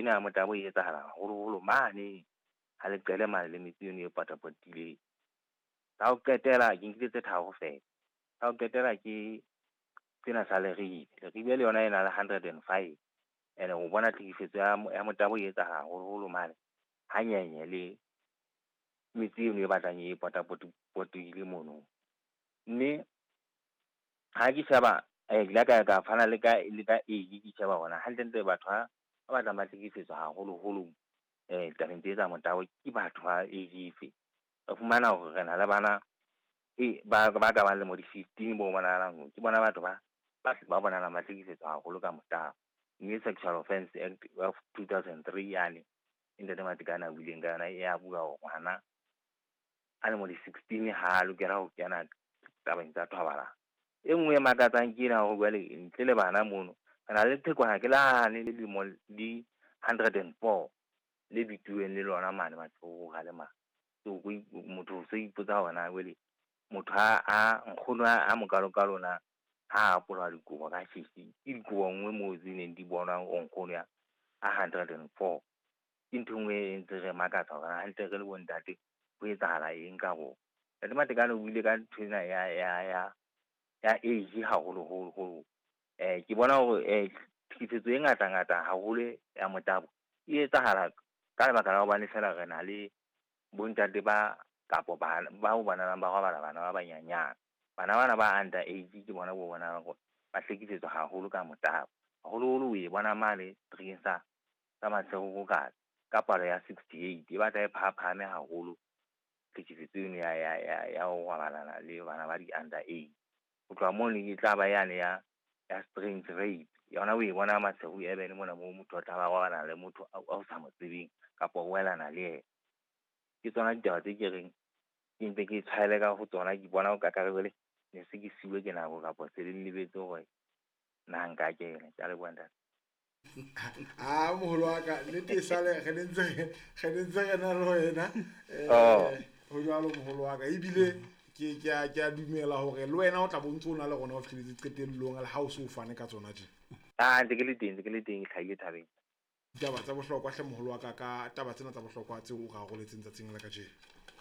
ena ya motabo e etsahala holo mane ha le qele mane le metsi eno e potapotileng ha o qetela ke nkile tse tharo fela ha o qetela ke tsena sa leribe le yona ena le 105 ene o bona tlhekefetso ya motabo e etsahala holo mane hanyenye le metsi eno e batlang e potapotileng mono mme ha ke sheba la ka fana le ka age ke sheba bona hantle batho ba batlang ba tlhekefetswa haholo tabeng tse tsa motabo ke batho ba age efe ba fumana hore re na le bana ba ka ba le mo di 15 bo bona ke bona batho ba bona ba tlhekefetswa haholo ka motabo mme Sexual Offence Act of 2003 yane ntate Matekane a buileng ka yona ya bua hore ngwana a le mo di 16 ha lokela ho kena tabeng tsa thobalano e nngwe e makatsang ke ena ho bua le ntle le bana mono kana le thekwana ke lane le mo di 104 le bitueng le lona mane matsoho ga le ma so motho se ipotsa hona wele motho a nkgono a mokalo na ha apola dikobo ka shishi ke dikobo nngwe mo zineng di bona onkgono ya a 104 ke ntho nngwe e ntse re makatsa hore hantle re le bontate ho etsahala eng ka go ntate Matekane o buile ka nthwena ya age haholo ke bona hore tlhekefetso e ngata haholo ya motabo e etsahala ka lebaka la hobane fela re na le bontate ba kapo ba o bana ba robala bana ba banyanyana bana ba under age ke bona bo bona hore ba hlekefetswa haholo ka motabo haholo o e bona mane trekeng sa matshego ka palo ya 68 e batla e phaphame haholo tlhekefetso eno ya ho robalana le bana ba di under age ho tloha moo e tla ba yane ya strange rape yona o e bona matshego e bene mona mo motho o tla ba robalana le motho o sa mo tsebeng kapo o welana le yena ke tsona ditaba tse ke reng ke ntse ke tshwaele ka ho tsona ke bona o ka karebele ne se ke siwe ke nako kapo se le lebetse hore na nka kena tsa le bontate moholo wa ka nnete sale ge ntse re na le wena ho jwalo moholo wa ka ebile ke a dumela hore le wena o tla bontse o na le gona o fihletse qetellong le ha o se o fane ka tsona tje ntse ke le teng tlhaile thabeng taba tsa bohlokwa hle moholo wa ka taba tsena tsa bohlokwa tse o ga goletseng tsatsing la ka tje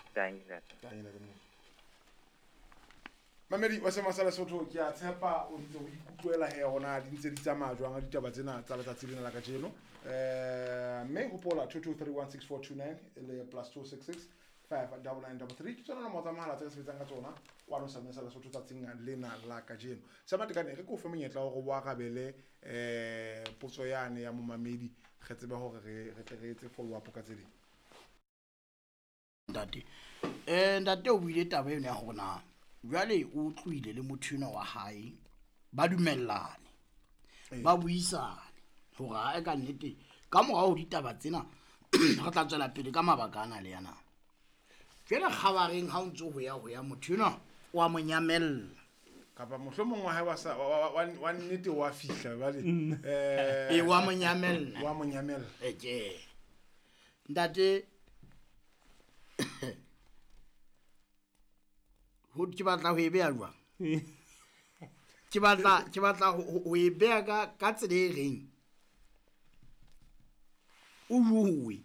Mamedi wa sema sa Lesotho ke a tshepa o ntse o ikutlwela he hona di ntse di tsamaya jwang a ditaba tsena tsa letsatsi lena la ka jeno mme hopola 22316429 le +266 59933 ke tsona mo tsamaya tsa sebetsang ka tsona kwa no sa Lesotho tsatsing lena la ka jeno sa Matekane re ko fe monyetla ho bo arabele potso yane ya mo Mamedi re tsebe hore re etse follow up ka tsedi ntate o buile taba eno ya hona jwale o tloile le mothuna wa hae ba dumellane ba buisane hore a ka nnete ka morao ditaba tsena re tla tswela pele ka mabaka ana le yana jwale khabareng ha o ntse ho ya mothuna wa monyamella kapa mohlomong wa hae wa nnete wa fihla jwale wa monyamella ntate ho ke batla ho e beha jwang ke batla ho e beha ka tsela e reng o juwe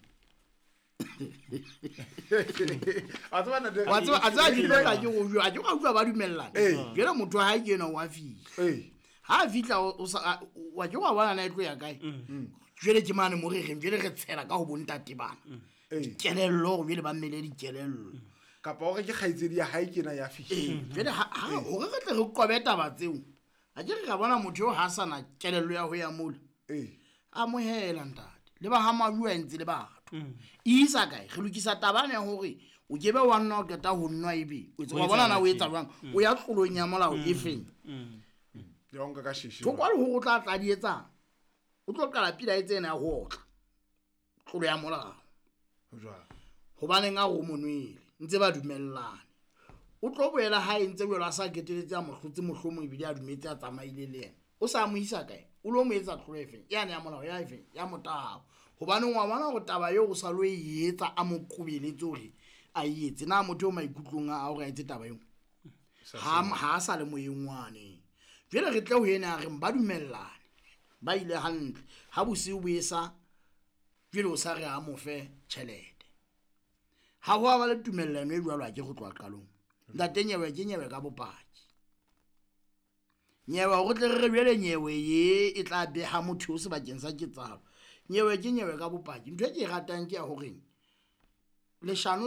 a tswa ke tla ke go jwa ke go ba dumellana jela motho ha ke ena wa fihla ha fihla wa ke wa bana na etlo ya kae jele ke mane mo re jele re tshela ka ho bontate bana kelello go jele ba mmele di kelello kapa o re ke khaitsedi ya hae kena ya fihla jele ha o re tle re qobeta batseo a ke re ka bona motho o hasana kelello ya ho ya mola amohela ntate le ba ha majua ntse le batho isa kae re lokisa tabane hore o kebe wa nna o keta ho nnwa ebe o tse wa bona na o etsa jwang o ya tlolong ya molao e feng ya onka ka shishi go kwa le ho tla di etsa o tlo qala pila e tsena ya ho tla tlolo ya molao ho jwa ho baneng a go monwele ntse ba dumellane o tlo boela ha e ntse boela sa keteletse a mohlotse mohlomo e bile a dumetse a tsamaile le yena o sa mo isa kae o lo mo etsa tlolo e feng ya ne ya molao ya efeng ya motao ho baneng wa bona go taba yo o sa lo e etsa a mo qobeletse hore a etse na motho o maikutlong a o ga etse taba yo ha sa le moyengwane jele re tle ho yena re ba dumellane ba ile hantle ha bosiu bo esa jwale o sa re a mo fe tšhelete ha go ba le tumellano e jwalo ke go tloa qalong ntate nyewe ke nyewe ka bopaki nyewe go tle re bjele nyewe ye e tla beha motho o sebakeng sa ketsalo nyewe ke nyewe ka bopaki ntho e ke e ratang ke ya goreng leshano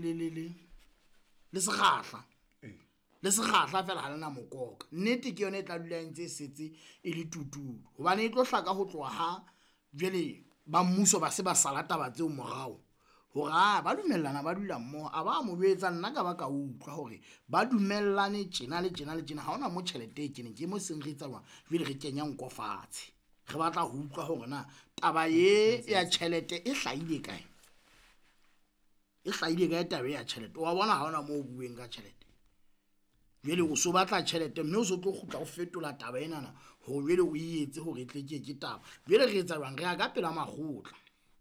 le sekgahla le sekgahla fela ha lena mokoka nnete ke yone e tla dula ntse setse e le tutudu hobane e tlo hlaka go tloha ha jwale ba mmuso ba se ba sala taba tseo morao hore ba dumellana ba dula mmoho a ba mo jwetsa nna ka ba ka utlwa hore ba dumellane tjena le tjena le tjena ha ona mo tjhelete e kene ke mo seng re tsawa jwale re kenya nko fatshe re batla ho utlwa hore na taba ye ya tjhelete e hlaile kae taba ya tjhelete wa bona ha ona mo bueng ka tjhelete jwale o so batla tjhelete mme o so tlo khutla o fetola taba enana ho jwale o ietse hore tle ke taba jwale re etsa jwang re ya ka pela makgotla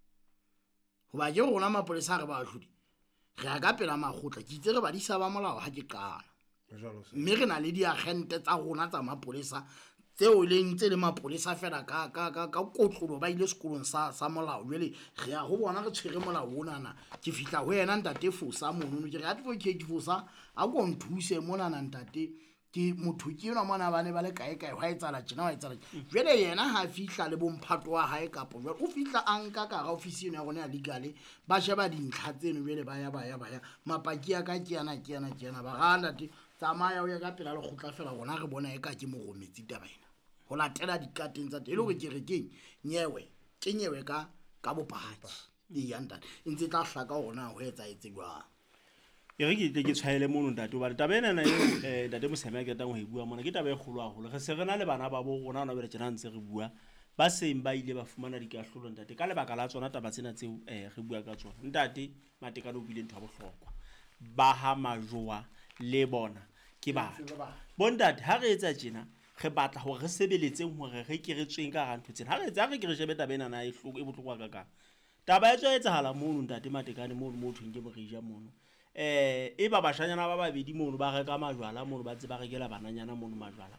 hoba ke rona mapolesa re ba hlodi re ya ka pela makgotla ke itse re ba di sa ba molao ha ke qala mme re na le diagente tsa rona tsa mapolesa tseo le ntse le mapolesa fela ka kotlolo ba ile sekolong sa molao jwale re ya ho bona re tshwere molao onana ke fihla ho yena ntate Fosa mono ke re advocate Fosa a go nthuse mona ntate ke motho ke yona mona ba ne ba le kae wa etsala tjena wa etsala jwale yena ha fihla le bomphato wa hae kapo jwale o fihla anka ka ga ofisi ena ya rona ya legal ba sheba dintlha tseno jwale ba ya mapaki ya ka ke yana ba ga ntate tsamaya o ya ka pela le khotla fela rona re bona e ka ke mogometsi taba ena ho latela dikateng tsa teng le ke re keng nyewe ke nyewe ka bopaki di yanda ntse tla hlaka hona ho etsa etse jwang e re ke tshwaele mono ntate ba taba ena na ntate Moseme ke tang ho e bua mona ke taba e kgolo haholo re se rena le bana ba bo rona na bele tsena ntse re bua ba seng ba ile ba fumana dikahlolo ntate ka lebaka la tsona taba tsena tseo re bua ka tsona ntate Matekane o bile ntho ya bohlokwa ba ha majoa le bona ke batho bontate ha re etsa tjena re batla hore re sebeletseng hore re ke re tsweng ka rantho tsena ha re etsa re ke re shebe taba ena na e bohlokwa ka ka taba e tswa etsahala mono ntate Matekane mono mo thweng ke Borija mono e ba bashanyana ba babedi mono ba reka majwala mono ba tseba rekela bananyana mono majwala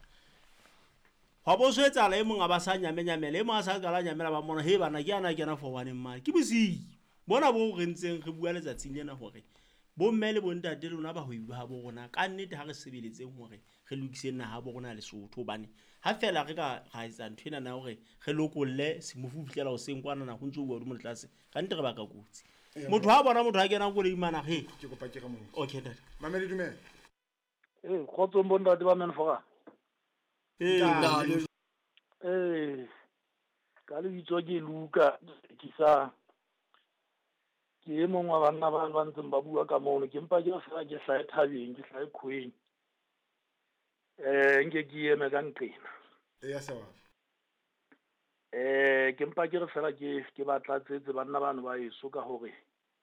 ha bo so etsahala e mong a ba sa nyamenyamela e mong a sa qala nyamela ba mona he bana ke ana kena for one mile ke bosi bona bo re ntseng re bua letsatsing lena hore bo mme le bontate lona ba ho iba bo rona ka nnete ha re sebeletseng hore re lokise nna ha bo rona le Sotho bane ha fela re ka ga etsa nthwena na hore re lokolle se mofu fitlela o seng kwana na ho ntse o bua mo tlase ka nnete re ba ka kutsi motho ha bona motho ha kena go le imana he ke kopa ke ga mo okay ntate mamedi dumela khotso bontate ba menfoga ka le bitso ke Luka ke sa ke e mongwe wa banna ba ntseng ba bua ka mono ke mpa ke fela ke sa thabeng ke sa khweng nke ke eme ka nqena ya sewa ke mpa ke re fela ke batla tsetse banna bana ba eso ka hore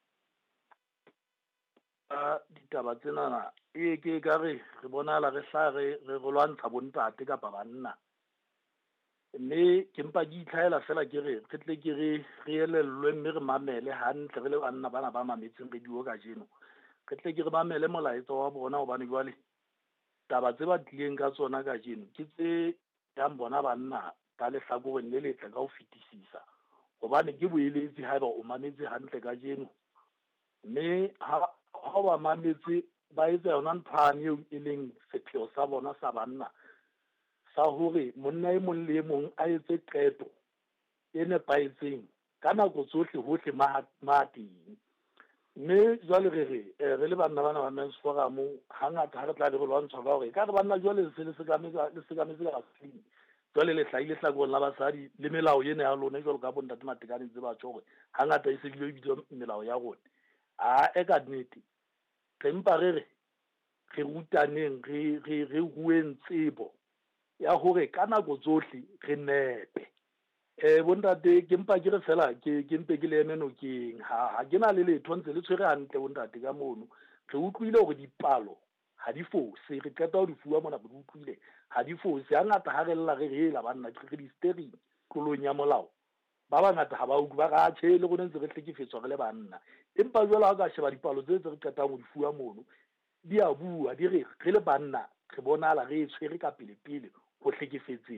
ditaba tsena na ke ka re bonala re sa re lwantsha bontate kapa banna mme ke mpa ke itlhaela fela ke re tle ke re elellwe mme re mamele hantle re le banna bana ba mametseng radio ka jeno re tle ke re mamele molaetsa wa bona hobane jwale taba tse ba tlileng ka tsona ka jeno ke tse yang bona banna ka lehlakoreng le letle ka ho fetisisa hobane ke boeletsi haeba o mametse hantle ka jeno mme ha ba mametse ba etsa yona nthwane eo e leng sepheo sa bona sa banna sa hore monna e mong le mong a etse qeto e nepahetseng ka nako tsohle hohle mahateng mme jwale re le banna bana ba Men's Forum hangata ha re tla le lwantshwa ka hore ka re banna jwale se le sekametse ka sefini jwale le hlahile hlakoreng la basadi le melao ena ya lona jwalo ka bontate Matekane tse ba tjho hore hangata e se bile bitswa melao ya rona ka nnete re mpa re rutaneng re rueng tsebo ya hore ka nako tsohle re nepe bontate ke mpa ke re fela ke mpe ke le eme nokeng ha ke na le letho ntse le tshwere hantle bontate ka mono re utlwile hore dipalo ha di fose re qeta ho di fuwa mona re utlwile ha di fose hangata ha re lla re hela banna ke re di steering kolong ya molao ba bangata ha ba utlwa ga tshele go ntse re hlekefetswa re le banna empa jwale ha ka sheba dipalo tse re qetang ho di fuwa mono di a bua di re le banna re bonala re tshwere ka pele ho hlekefetseng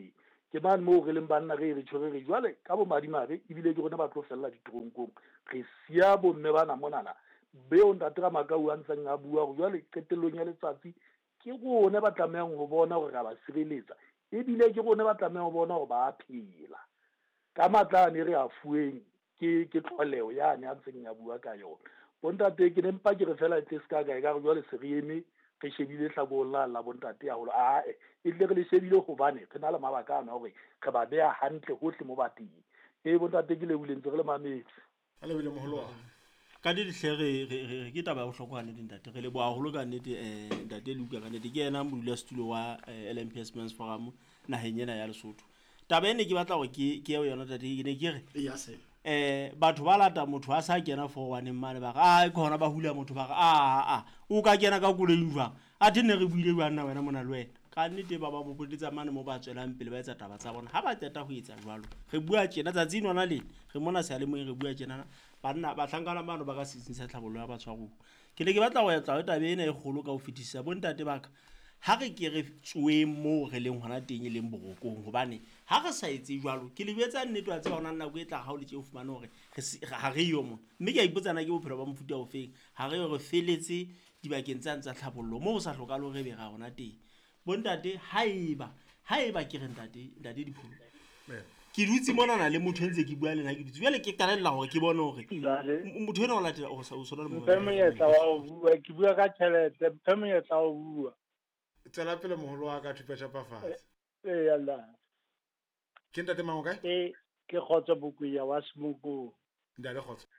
ke mane moo re leng banna re tshwere re jwale ka bo madimabe ebile ke rona ba tlo fella ditoronkong re sia bomme bana monana beo ntate ka makau a ntseng a bua go jwale qetellong ya letsatsi ke gone ba tlamehang go bona gore ga ba sireletsa ebile ke gone ba tlamehang go bona gore ba a phela ka matlane re a fueng ke tlholeo yane a ntseng ya bua ka yona bontate ke ne mpa ke re fela tle se ka kae ka go jwale se re eme re shebile tlhakong la bontate ya golo ae e tle re le shebile gobane re na le mabaka ana gore re ba beya hantle gotlhe mo bateng bontate ke lebile ntse re le mametse a lebile moholo wa ka dihle re ke taba ya bohlokwa nnete ntate re le bo haholo ka nnete ntate Luka ka nnete ke yena modulasetulo wa LMPS Men's Forum naheng ena ya Lesotho taba ene ke batla gore ke eo yona tate ke ne ke re batho ba lata motho a sa kena 4-1 mane ba ga ke hona ba hula motho ba ga o ka kena ka koleng jwang a tenne re buile jwang na wena mona le wena ka nnete ba mo botsetsa mane mo ba tswelang pele ba etsa taba tsa bona ha ba tseta go etsa jwalo re bua tjena tsatsi nona le re mona se a le mo re bua tjena banna ba tlhankana bano ba ka sitsinsa tlhabollo ya batshwaro ke ne ke batla go etla tabe ena e kgolo ka ho fetisa bontate baka ha re ke re tswe mo re leng hona teng e leng borokong hobane ha re sa etse jwalo ke le betsa nnete wa tse hona nna go etla ga o le tse o fumane hore ha re yo mo mme ke a ipotsana ke bophelo ba mofuta o feng ha re re feletse dibakeng tsa tlhabollo mo go sa hlokale re be ga hona teng bontate haeba ke re ntate dipholo ke dutse mona na le motho ntse ke bua le nna ke dutse jwale ke kanella hore ke bone hore motho ena o latela o sona le monyetla wa ho bua ke bua ka tjhelete monyetla wa ho bua tsela pele moholo wa ka thupa tjapa fatshe yalla ke ntate mang o kae ke khotsa Bokuya wa Semoko nda le khotsa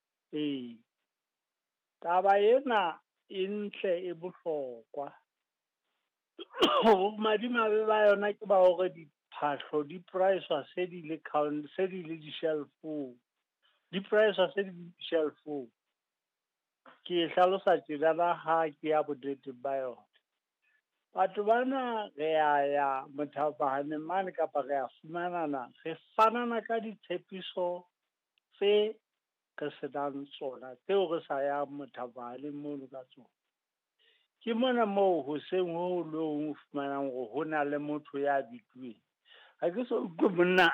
taba ena e ntle e bohlokwa madimabe ba yona ke ba hore diphahlo di price se di le di-shelf-ong di price se di shelf-ong ke hlalosa tjena ha ke ya bodete ba yona batho bana re ya Mothapahaneng mane kapa re a fumanana re fanana ka ditshepiso tse re senang tsona tseo re sa ya Mothapahaneng mono ka tsona ke mona moo hoseng ho lo fumanang gore ho na le motho ya bitueng ha ke so utlwe monna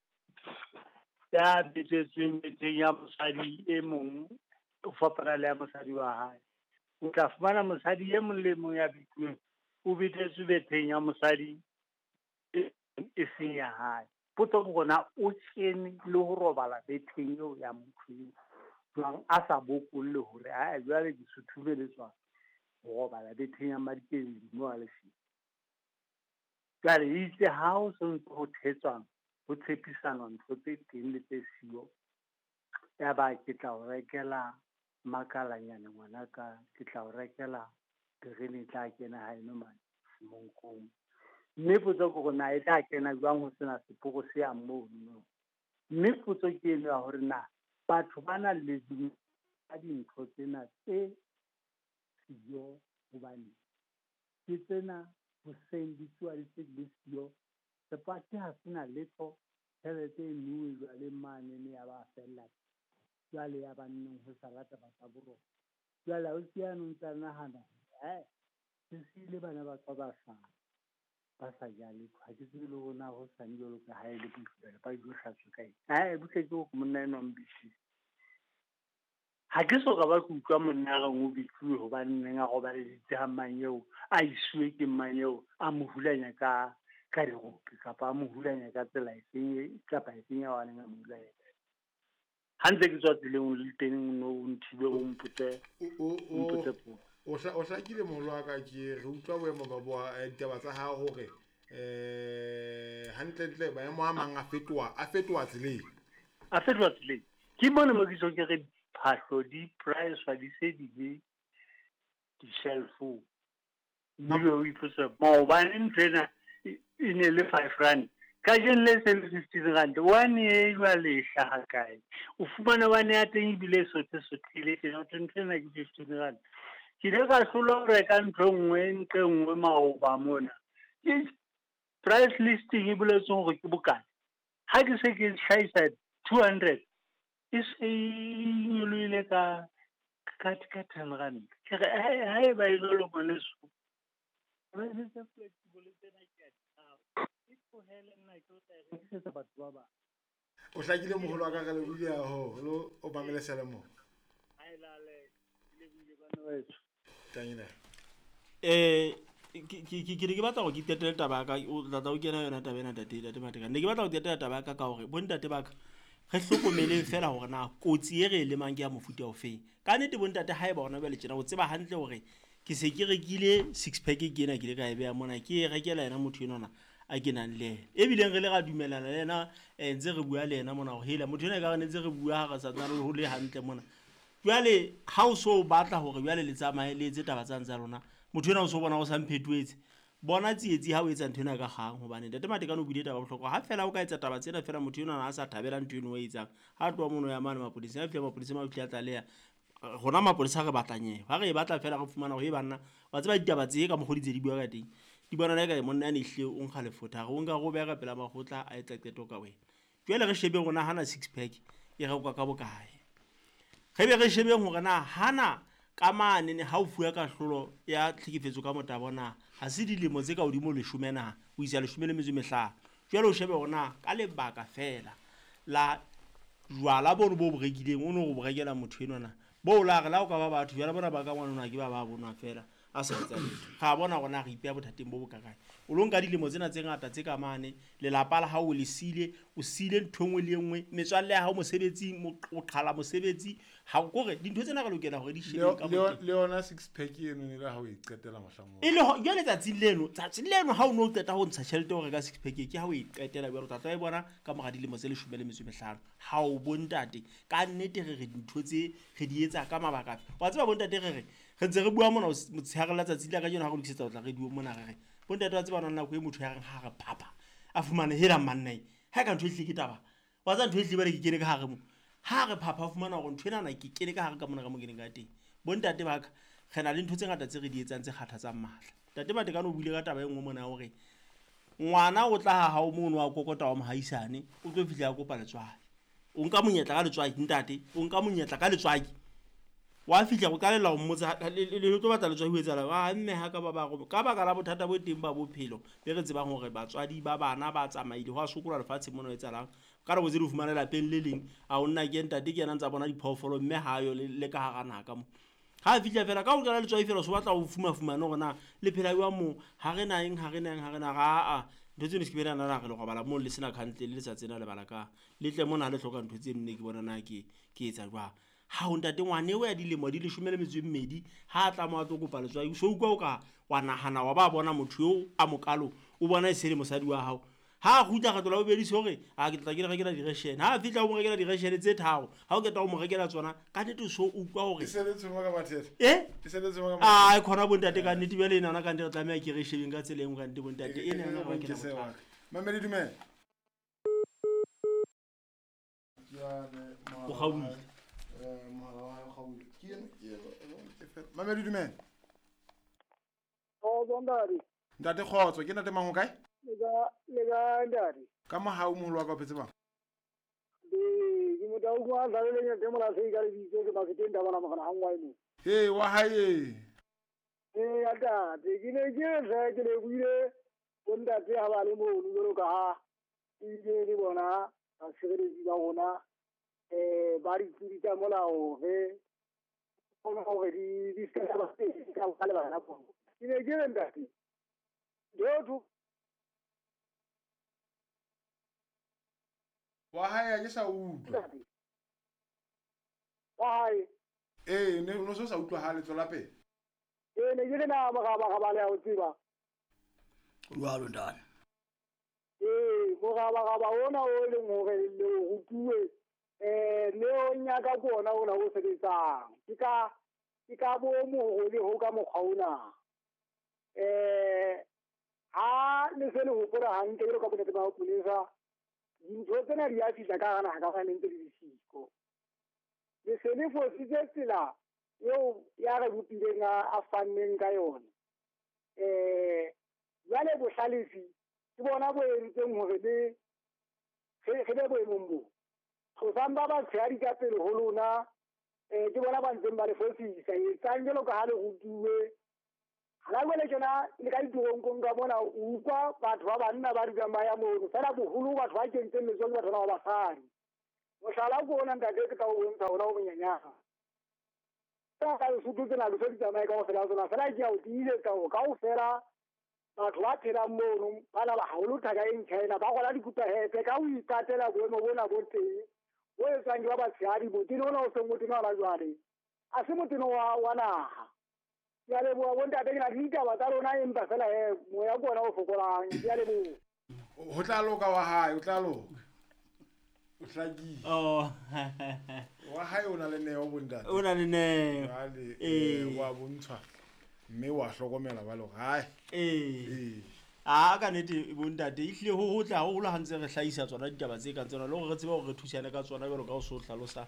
ya bitetsweng beteng ya mosadi e mong o fapana le ya mosadi wa hae o tla fumana mosadi e mong le mong ya bitueng o bitetswe beteng ya mosadi e seng ya hae potso ke gona o tsene le ho robala beteng eo ya motho eo jwang a sa bokolle hore a jwale ke sethubeletswa go robala beteng ya madikedi mo a lefile jwale itse ha o sentse go thetswang go tshepisana ntho tse teng le tse siyo ya ba ke tla o rekela makalanyana ngwanaka ke tla o rekela terene tla kena ha eno mane Semonkong mme potso ke gona e tla kena jwang ho sena sepoko se yang moo mme potso ke eno ya hore na batho ba na le dintho tsena tse siyo hobane ke tsena hoseng di tswa di tse di siyo sepati ha sena letho tjhelete e nngwe jwale mane ne ya ba fella jwale ya banneng ho sa lata ba tsa borona jwale o ke yanong tsa nahana se siile bana ba tswa ba sa jale ha ke tsebe le rona ho sane jwalo ka ha e le bohlokwa ba jo hlatswe kae butle ke go monna eno ambisi ha ke soka ba ke utlwa monna ga ngo bitsuwe hobane neng a go ba le ditsamang eo a iswe ke mang eo a mo hulanya ka dirope kapa a mo hulanya ka tsela efeng kapa efeng ya wana a mo hulanya ha ntse ke tswa tseleng le teng no nthibe o mpotse po o hlakile moholo wa ka ke re utlwa boemo ba boa ditaba tsa ha hore hantle maemo a mang a fetoha tseleng ke mona mo ke so ke re phahlo di price wa di se di le di-shelf-ong mme o ipotsa maobane nthwena e ne le 5 rand ka jeng le se le 15 rand one e jwale hlaha kae o fumana one ya teng ebile sotlile tjena nthwena ke 15 rand ke le ka hlola ho reka ntho nngwe maoba mona price listing e boletse hore ke bokae ha ke se ke hlahisa 200 e se nyolohile ka 10 rand ke re ha e ba e jwalo ngwaneso tlohele nna ke o tla e rekisetsa batho ba bang. O hlakile mogolo wa ka ga lebile haholo o mamele selemo Ha e lale le bile bana wetso. tanyina ke batla go ke tetele taba ka o tla o kena yona taba ena tate Matekane ne ke batla go tetela taba ka gore bontate ba ka re hlokomeleng fela gore na kotsi e re le mang ke ya mofuta o feng ka nnete bontate ha e ba ona bjale tjena o tseba hantle gore ke se ke rekile 6 pack ke ena ke le ka e beya mona ke rekela yena motho enona a ke nang le ena ebileng re le ga dumelana le yena ntse re bua le yena mona go hela motho ena ka gane ntse re bua ga sa tsana go le hantle mona jwale ha o so batla gore jwale le tsamaye le etse taba tsa rona motho ena o so bona go sa mphetwetse bona tsietsi ha o etsa ntho ena ka gang hobane Ntate Matekane o bile taba bohlokwa ha fela o ka etsa taba tsena fela motho ena a sa thabela ntho eno o etsang ha tloa mono ya mane mapodisa a fela mapodisa ma fitla tlaleya gona mapodisa re batlanyeho ha re e batla fela go fumana go e banna wa tseba ditaba tse ka mogodi di bua ka teng di bona le ka monna ne hle o nkga lefotha go nka go bega pela magotla a etsa qeto ka wena jwale re shebe gona hana 6 pack e rekwa ka bokae ge be re shebe gore na hana ka mane ne ha o fuwa ka hlolo ya tlhekefetso ka motabo na ha se dilemo tse ka odimo 10 na o isa 15 jwale o shebe gona ka lebaka fela la jwala bono bo borekileng o no go borekela motho enona bo la re la o ka ba batho jwale bona ba ka ngwana ke ba bona fela a sa etsa letho ga bona gona go ipea bothateng bo bokakae o lo nka dilemo tsena tse ngata tse ka mane lelapa la hao o le sile o sile ntho engwe le engwe metswalle ya hao mosebetsing o qhala mosebetsi ha kore dintho tsena ka lokela gore di shebe ka le yona 6 pack eno ne le ha o iqetela mohlango e le jwale tsatsi leno ha o no qeta go ntsha tšhelete go reka 6 pack ke ha o iqetela bjalo tla e bona ka moga dilemo tse 15 ha o bontate ka nnete re dintho tse re di etsa ka mabaka wa tseba bontate re ntse re bua mona motshehare la tsatsi la ka jeno ha go dikisetsa o tla re dio mona re bontate wa tseba nna go e motho ya reng ha re papa a fumane hela mannai ha ka ntho e hle ke taba wa tsa ntho e hle ba re ke kene ka hare mo ha re papa a fumana go ntho ena na ke kene ka hare ka mona ka mo keneng ka teng bontate ba ka ge na le ntho tse ngata tse re di etsang tse kgathatsang mahla Ntate Matekane o buile ka taba e nngwe mona gore ngwana o tla ha o mono wa kokota wa mohaisane o tlo fihla ya kopa letswai o nka monyetla ka letswai ntate o nka monyetla ka letswai wa fihla go ka lela go mmotsa le tlo batla letswai ho etsala wa mme ha ka ba go ka baka la bothata bo teng ba bophelo be re tsebang gore batswadi ba bana ba tsamaile go a sokola lefatshe mona o etsalang ka re botse di fumana lapeng le leng a o nna ke ntate ke yena ntse bona diphoofolo mme ha yo le ka hara naka mo ha fihla fela ka go tsala letswai fela so batla go fumana gona le phela wa mo ha re na ga ntho tseno se ke bena na re le go bala mo le sena kantle le sa tsena le bala ka le tle mona le hloka ntho tse nne ke bona na ke etsa jwa ha o ntate ngwane o ya dilemo di 12 ha tla mo a tlo kopa letswai so utlwa o ka wa nahana wa ba bona motho yo a mokalo o bona e se le mosadi wa hao ha gutla ga tlola o bedise hore a ke tla ke rekela direction ha fitla o mo rekela direction tse tharo ha o keta o mo rekela tsona ka nnete so utlwa hore a khona bontate ka nnete bjale ena ka nnete re tlameya ke re shebeng ka tsela engwe ka nnete bontate ena yona go rekela mamedi dumela o gauile mamedi dumela bondari ntate kgotso ke ntate mang ho kae le ga ndari ka mohau moholo wa ka o phetse bang ke motho o kwa sa le ntate mola se ka le ditse ke maketeng da bana magana hangwa eno wa hae ata ke ne ke sa ke le buile bondate ha ba le mo no ka ha le bona a sebeletsi ba gona ba di tsa molao di ska ba ka ba le bana bona ke ne ke ntate yo wa hae ke sa utlwa why ne no so sa utlwa ha le tsola pele ne ke na ba le a utsiba wa lo ndana mo ga ona o le ngore le go tuwe le o nyaka bona ona o sebetsang ke ka bo mo go le go ka mokgauna ha le se le go pora hantle le ka bonete ba polisa dintho tsena di a fitla ka gana ga ga ntse di siko le se le fositse tsela yo ya re bopileng a fanneng ka yona jale bohlalefi ke bona bo entseng hore le ge le boemong bo go samba ba tshwari ka pele ho lona ke bona ba ntseng ba le fosisa e tsang jelo ka ha le go tuwe ga le tsena le ka ditirong ka mona utlwa batho ba banna ba di tsamaya mono fela bogolo batho ba kentseng letsogo batho ba basadi mohlala ko ona ntate ke tla o bontsha ona o monyenyana ka Lesotho tsena le se di tsamaye ka go fela tsona fela ke a o tiisetsa go ka o fela batho ba phelang mono ba la ba haholo thaka e China ba gola dikuta hepe ka o itatela boemo bona bo teng o etsang ke ba batshehadi motino ona o seng motino wa bajwale a se motino wa naga ya leboa bontate ke na le ditaba tsa rona empa fela moya ke ona o fokolang ya leboa o tla loka wa hae o tla loka o hlakile wa hae o na le neo bontate o na le neo wa bontshwa mme wa hlokomela ba lo hae ka nete bontate ehlile ho tla ho la hantse re hlahisa tsona ditaba tse ka tsona le gore re tseba hore re thusane ka tsona jalo ka o so hlalosa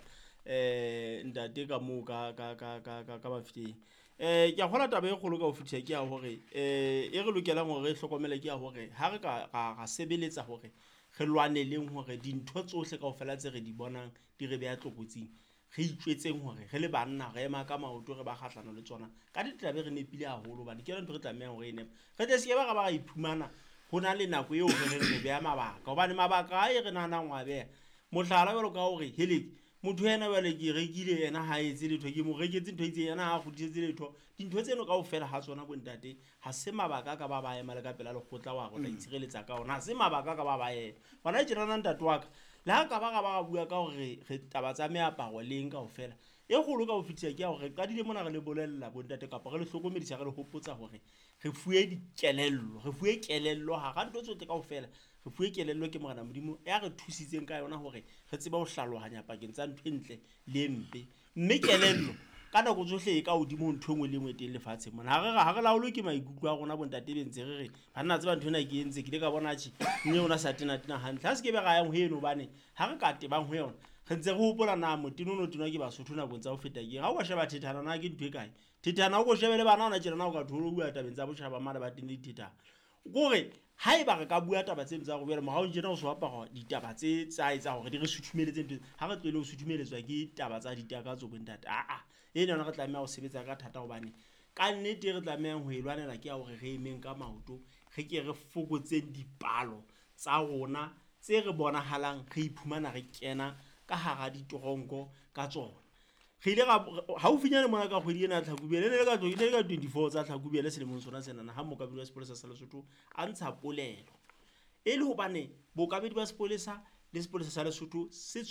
ntate ka mo ka mafiteng ke a gola taba e kgolo ka ho fitha ke ya hore e re lokelang hore re hlokomele ke ya hore ha re ka sebeletsa hore re lwaneleng hore dintho tsohle kaofela tse re di bonang di re beya tlokotsing re itjwetseng hore re le banna re ema ka maoto re ba kgahlano le tsona ka ditaba re nepile haholo hobane ke ntho re tlameha hore e nepa re tle se ba iphumana ho na le nako eo re beya mabaka hobane mabaka a e re nahanang wa beya mohlala jwalo ka hore heleke motho yena jwale ke rekile yena ha etse letho ke mo reketse ntho itse yena ha kgutlisetse letho dintho tseno kaofela ha tsona bontate ha se mabaka ka ba ema le ka pela lekgotla wa go tla itshireletsa ka ona ha se mabaka ka ba ema bona ke rana ntate wa ka le ha ka ba bua ka hore re taba tsa meaparo leng kaofela e golo ka ho fitisa ke ya hore ka dile mona re le bolella bontate kapa re le hlokomedisa re le hopotsa hore re fuwe dikelello re fuwe kelello ha ga ntho tsotle kaofela re fuwe kelello ke Morena Modimo ya re thusitseng ka yona hore re tseba ho hlalohanya pakeng tsa ntho entle le mpe mme kelello ka nako tsohle e ka hodimo ntho engwe le engwe teng lefatshe mona ha re laolwe ke maikutlo a rona bontate bentse re banna tseba ntho ena ke entse ke le ka bona tshi mme ona sa tena hantle ha se ke be ga yang ho eno bane ha re ka tebang ho yona re ntse re hopola na motino no tino ke Basotho na bontsa ho feta ke ha o ba sheba thethana na ke ntho e kae thethana o go shebele bana ona tjena o ka tholo bua tabeng tsa boshaba mala ba tenne thethana gore ha e ba re ka bua taba tse tsa go bela mogao tjena o so apara ditaba tse tsa etsa hore di re suthumeletse ntho ha re tlwele ho suthumeletswa ke taba tsa ditakatso bontate e ne ona re tlameha ho sebetsa ka thata hobane ka nnete re tlameha ho elwanela ke ya hore re emeng ka maoto re ke re fokotseng dipalo tsa rona tse re bonahalang re iphumana re kena ka hara ditoronko ka tsona re ile ga haufinyane mona ka kgwedi ena Tlhakubele le ka 24 tsa Tlhakubele selemong sona senana ha mokabedi wa sepolesa sa Lesotho a ntsha polelo e le hobane bokabedi ba sepolesa le sepolesa sa Lesotho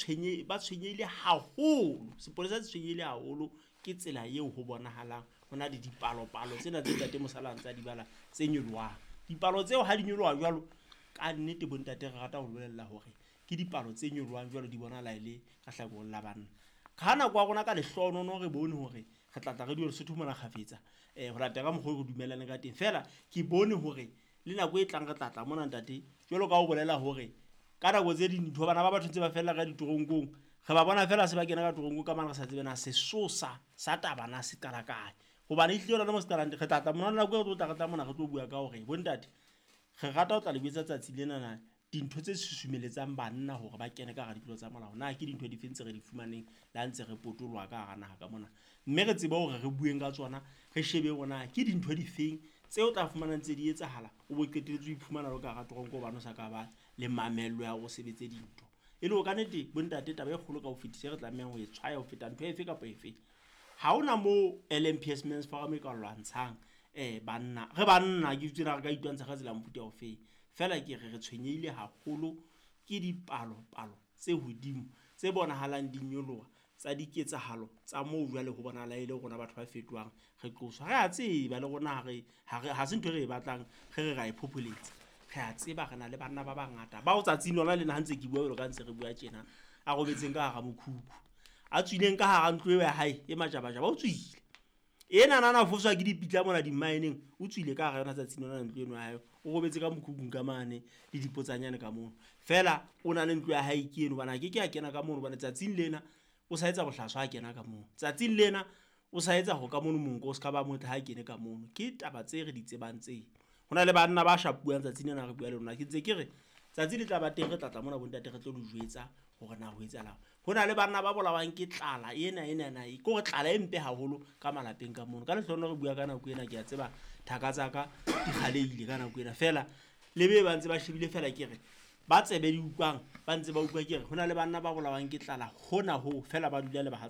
ba tshwenyehile haholo sepolesa se tshwenyehile haholo ke tsela eo ho bonahalang hona le dipalo-palo tsena tse tate mosalang tsa dibala tse nyolwang dipalo tseo ha di nyolwa jwalo ka nnete bontate re rata ho bolella hore ke dipalo tse nyolwang jwalo di bonahala ile ka hlakoreng la banna ka nako wa rona ka lehlonono re bone hore re tlatla re di Lesotho mona kgafetsa ho lata ka mokgwa go dumelane ka teng fela ke bone hore le nako e tlang re tlatla mona ntate jwalo ka ho bolela hore ka nako tse dintho bana ba batho ntse ba fella ka ditoronkong re ba bona fela se ba kena ka toronko ka mana re sa tsebena sesosa sa tabana se qala kae hobane e hlile le mo se qalang re tlatla mona nako e tla mona re tlo bua ka hore bontate re rata ho tla le betsa tsatsi lena dintho tse susumeletsang banna hore ba kene ka ga dipelo tsa molao na ke dintho di fentse re di fumaneng la ntse re potolwa ka ga naga ka mona mme re tseba hore re bueng ka tsona re shebe bona ke dintho di feng tse o tla fumanang tse di etsahala o bo qetelletse o iphumana le ka ga toronko bana sa ka ba le mamello ya go sebetse dintho e le o ka nete bontate taba e kgolo ka ho fetisa re tlamehang ho e tshwaya ho feta ntho efe kapa efe ha ona mo LMPS Men's Forum e ka lwantshang banna re banna ke tsena re ka itwantsha ga tsela mputa o fe fela ke re tshwenyehile haholo ke dipalo-palo tse hodimo tse bonahalang di nyoloha tsa diketsahalo tsa moo jwale ho bonahala ile rona batho ba fetwang re qoswa re a tseba le rona ha se ntho re e batlang re ra e populate re a tseba re na le banna ba bangata ba o tsatsing lona le nna ntse ke bua ka ntse re bua tjena a go betseng ka ga mokhukhu a tswileng ka hara ntlo ya hae e majabajaba o tswile ena nana foswa ke dipitla mona di mining o tswile ka ga yona tsatsing lona ntlo eno ya hae o go betse ka mokhukhung ka mane le dipotsanyane ka mono fela o na le ntlo ya hae ke eno bana ke a kena ka mono bana tsatsing lena o sa etsa bohlaswa a kena ka mono tsatsing lena o sa etsa go ka mono monko o ska ba motho ha kene ka mono ke taba tse re di tsebang tse hona le banna ba shapuang tsatsing lena re bua le rona ke ntse ke re tsatsi le tla ba teng re tlatla mona bontate re tlo lo jwetsa hore na ho etsahala ho na le banna ba bolawang ke tlala ena ke go tlala e mpe haholo ka malapeng ka mono ka lehlohonolo re bua ka nako ena ke a tseba thaka tsaka di kgaleile ka nako ena fela le be ba ntse ba shebile fela ke re ba tsebe di utlwang ba ntse ba utlwa ke re ho na le banna ba bolawang ke tlala hona ho fela ba dula le ba